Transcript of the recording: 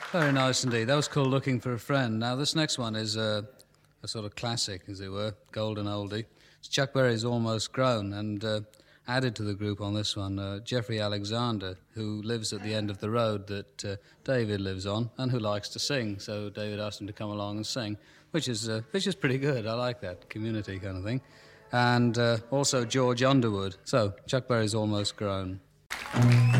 Very nice indeed. That was called Looking for a Friend. Now, this next one is a sort of classic, as it were, golden oldie. It's Chuck Berry's Almost Grown, and added to the group on this one, Jeffrey Alexander, who lives at the end of the road that David lives on and who likes to sing. So David asked him to come along and sing, which is pretty good. I like that, community kind of thing. And also George Underwood. So Chuck Berry's Almost Grown.